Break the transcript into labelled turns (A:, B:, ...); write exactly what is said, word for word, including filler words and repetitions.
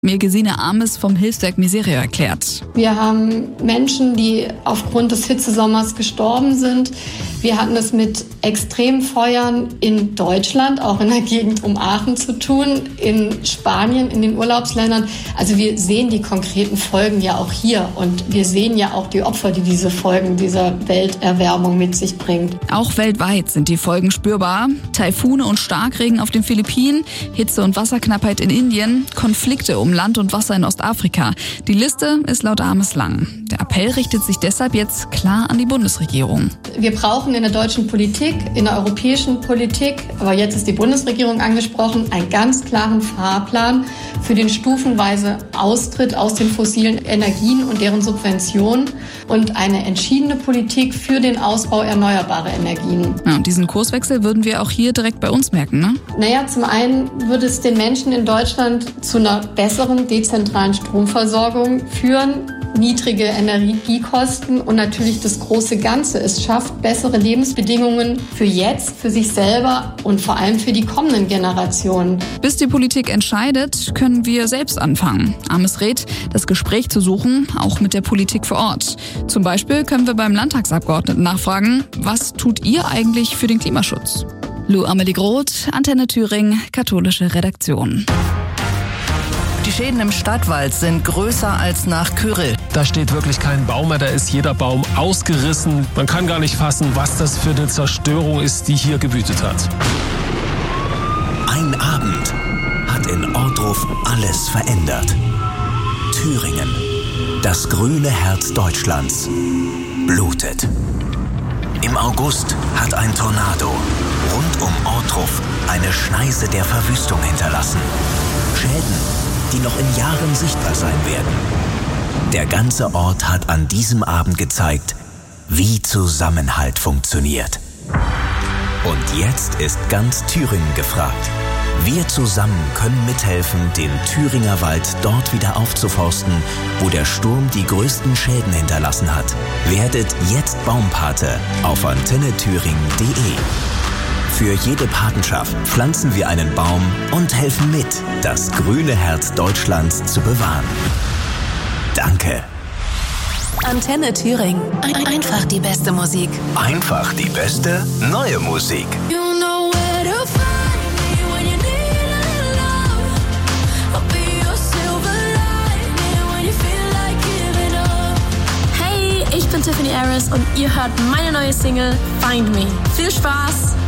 A: Mir Gesine Ames vom Hilfswerk Miserio erklärt.
B: Wir haben Menschen, die aufgrund des Hitzesommers gestorben sind. Wir hatten es mit Extremfeuern in Deutschland, auch in der Gegend um Aachen zu tun, in Spanien, in den Urlaubsländern. Also wir sehen die konkreten Folgen ja auch hier und wir sehen ja auch die Opfer, die diese Folgen dieser Welterwärmung mit sich bringt.
A: Auch weltweit sind die Folgen spürbar. Taifune und Starkregen auf den Philippinen, Hitze- und Wasserknappheit in Indien, Konflikte um Land und Wasser in Ostafrika. Die Liste ist laut Ames lang. Der Appell richtet sich deshalb jetzt klar an die Bundesregierung.
B: Wir brauchen in der deutschen Politik, in der europäischen Politik, aber jetzt ist die Bundesregierung angesprochen, einen ganz klaren Fahrplan für den stufenweise Austritt aus den fossilen Energien und deren Subventionen und eine entschiedene Politik für den Ausbau erneuerbarer Energien.
A: Ja, und diesen Kurswechsel würden wir auch hier direkt bei uns merken, ne?
B: Naja, zum einen würde es den Menschen in Deutschland zu einer besseren dezentralen Stromversorgung führen, niedrige Energiekosten und natürlich das große Ganze. Es schafft bessere Lebensbedingungen für jetzt, für sich selber und vor allem für die kommenden Generationen.
A: Bis die Politik entscheidet, können wir selbst anfangen. Ames rät, das Gespräch zu suchen, auch mit der Politik vor Ort. Zum Beispiel können wir beim Landtagsabgeordneten nachfragen, was tut ihr eigentlich für den Klimaschutz? Lou Amelie Groth, Antenne Thüringen, katholische Redaktion.
C: Die Schäden im Stadtwald sind größer als nach Kyrill.
D: Da steht wirklich kein Baum mehr, da ist jeder Baum ausgerissen. Man kann gar nicht fassen, was das für eine Zerstörung ist, die hier gewütet hat.
E: Ein Abend hat in Ohrdruf alles verändert. Thüringen, das grüne Herz Deutschlands, blutet. Im August hat ein Tornado rund um Ohrdruf eine Schneise der Verwüstung hinterlassen. Schäden, die noch in Jahren sichtbar sein werden. Der ganze Ort hat an diesem Abend gezeigt, wie Zusammenhalt funktioniert. Und jetzt ist ganz Thüringen gefragt. Wir zusammen können mithelfen, den Thüringer Wald dort wieder aufzuforsten, wo der Sturm die größten Schäden hinterlassen hat. Werdet jetzt Baumpate auf antenne thüringen punkt de. Für jede Patenschaft pflanzen wir einen Baum und helfen mit, das grüne Herz Deutschlands zu bewahren. Danke.
F: Antenne Thüringen. Ein- einfach die beste Musik.
E: Einfach die beste neue Musik.
F: Hey, ich bin Tiffany Harris und ihr hört meine neue Single Find Me. Viel Spaß!